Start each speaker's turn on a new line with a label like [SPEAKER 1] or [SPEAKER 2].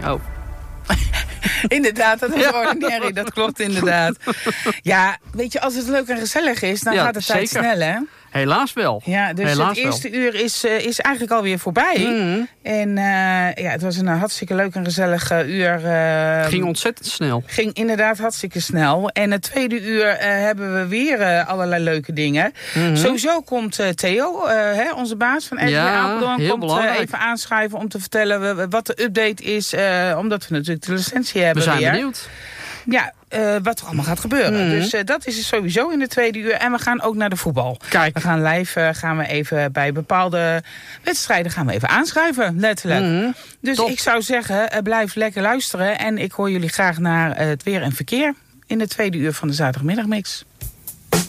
[SPEAKER 1] Oh.
[SPEAKER 2] Inderdaad, dat is ordinaire. Dat klopt inderdaad. Ja, weet je, als het leuk en gezellig is, dan gaat de tijd snel, hè?
[SPEAKER 1] Helaas wel.
[SPEAKER 2] Ja, dus het eerste uur is eigenlijk alweer voorbij. En het was een hartstikke leuk en gezellig uur.
[SPEAKER 1] Ging ontzettend snel.
[SPEAKER 2] Ging inderdaad hartstikke snel. En het tweede uur hebben we weer allerlei leuke dingen. Sowieso komt Theo, onze baas van RTL Apeldoorn, komt even aanschuiven om te vertellen wat de update is. Omdat we natuurlijk de licentie hebben.
[SPEAKER 1] We zijn benieuwd.
[SPEAKER 2] Ja, wat er allemaal gaat gebeuren. Dus dat is er sowieso in de tweede uur. En we gaan ook naar de voetbal.
[SPEAKER 1] Kijk.
[SPEAKER 2] We gaan live, gaan we even bij bepaalde wedstrijden gaan we even aanschuiven, letterlijk. Dus top. Ik zou zeggen, blijf lekker luisteren. En ik hoor jullie graag naar het weer en verkeer in de tweede uur van de zaterdagmiddagmix.